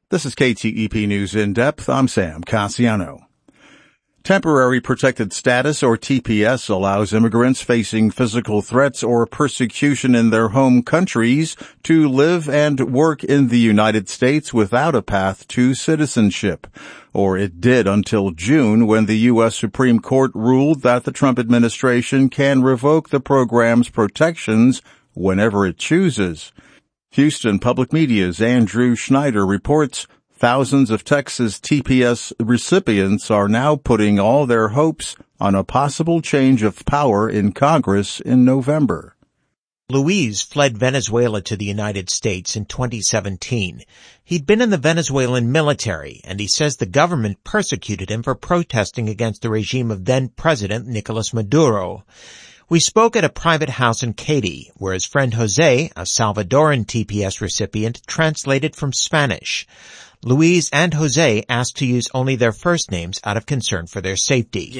This is KTEP News in Depth. I'm Sam Cassiano. Temporary Protected Status, or TPS, allows immigrants facing physical threats or persecution in their home countries to live and work in the United States without a path to citizenship. Or it did until June, when the U.S. Supreme Court ruled that the Trump administration can revoke the program's protections whenever it chooses. Houston Public Media's Andrew Schneider reports thousands of Texas TPS recipients are now putting all their hopes on a possible change of power in Congress in November. Luis fled Venezuela to the United States in 2017. He'd been in the Venezuelan military, and he says the government persecuted him for protesting against the regime of then-President Nicolas Maduro. We spoke at a private house in Katy, where his friend Jose, a Salvadoran TPS recipient, translated from Spanish. Luis and Jose asked to use only their first names out of concern for their safety.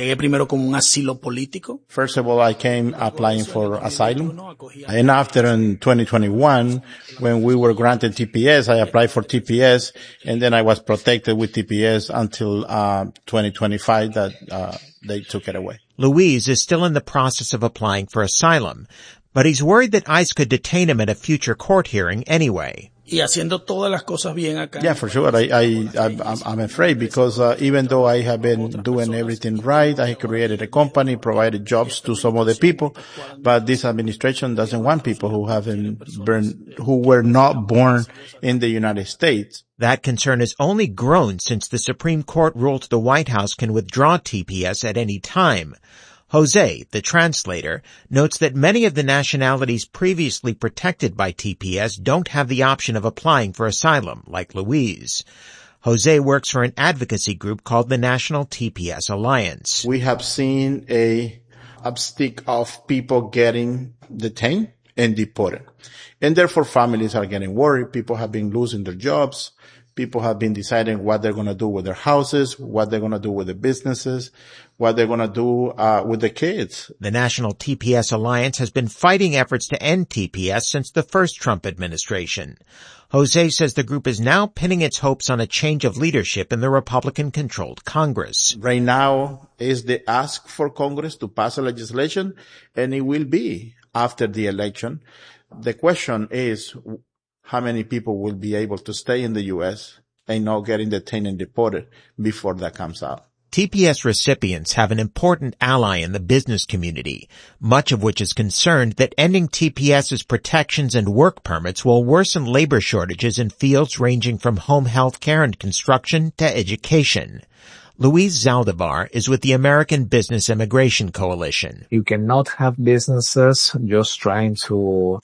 First of all, I came applying for asylum. And after in 2021, when we were granted TPS, I applied for TPS, and then I was protected with TPS until 2025 that they took it away. Luis is still in the process of applying for asylum, but he's worried that ICE could detain him at a future court hearing anyway. Yeah, for sure. I'm afraid because even though I have been doing everything right, I created a company, provided jobs to some other people, but this administration doesn't want people who were not born in the United States. That concern has only grown since the Supreme Court ruled the White House can withdraw TPS at any time. Jose, the translator, notes that many of the nationalities previously protected by TPS don't have the option of applying for asylum, like Luis. Jose works for an advocacy group called the National TPS Alliance. We have seen a uptick of people getting detained and deported. And therefore families are getting worried. People have been losing their jobs. People have been deciding what they're going to do with their houses, what they're going to do with their businesses, what they're going to do with the kids. The National TPS Alliance has been fighting efforts to end TPS since the first Trump administration. Jose says the group is now pinning its hopes on a change of leadership in the Republican-controlled Congress. Right now is the ask for Congress to pass a legislation, and it will be after the election. The question is, how many people will be able to stay in the U.S. and not getting detained and deported before that comes out? TPS recipients have an important ally in the business community, much of which is concerned that ending TPS's protections and work permits will worsen labor shortages in fields ranging from home health care and construction to education. Luis Zaldivar is with the American Business Immigration Coalition. You cannot have businesses just trying to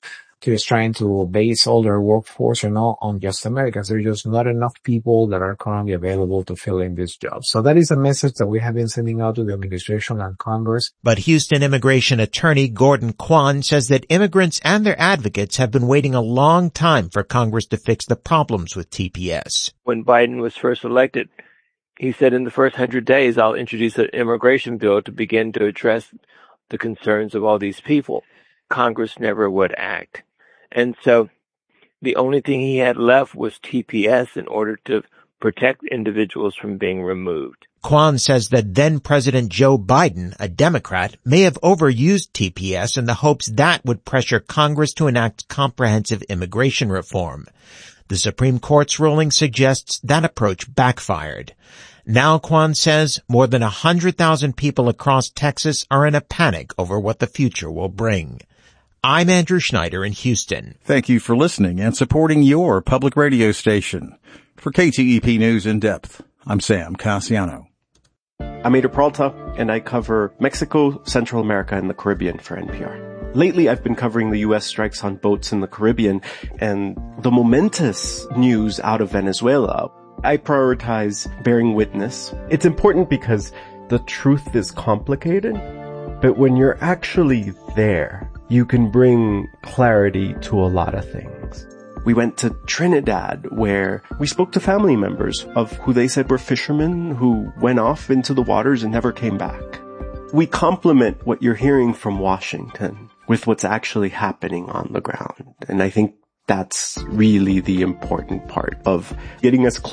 base all their workforce, on just Americans. There are just not enough people that are currently available to fill in these jobs. So that is a message that we have been sending out to the administration and Congress. But Houston immigration attorney Gordon Kwan says that immigrants and their advocates have been waiting a long time for Congress to fix the problems with TPS. When Biden was first elected, he said in the first 100 days, I'll introduce an immigration bill to begin to address the concerns of all these people. Congress never would act. And so the only thing he had left was TPS in order to protect individuals from being removed. Kwan says that then-President Joe Biden, a Democrat, may have overused TPS in the hopes that would pressure Congress to enact comprehensive immigration reform. The Supreme Court's ruling suggests that approach backfired. Now, Kwan says, more than 100,000 people across Texas are in a panic over what the future will bring. I'm Andrew Schneider in Houston. Thank you for listening and supporting your public radio station. For KTEP News in Depth, I'm Sam Cassiano. I'm Ada Peralta, and I cover Mexico, Central America, and the Caribbean for NPR. Lately, I've been covering the U.S. strikes on boats in the Caribbean and the momentous news out of Venezuela. I prioritize bearing witness. It's important because the truth is complicated, but when you're actually there, you can bring clarity to a lot of things. We went to Trinidad, where we spoke to family members of who they said were fishermen who went off into the waters and never came back. We complement what you're hearing from Washington with what's actually happening on the ground. And I think that's really the important part of getting us close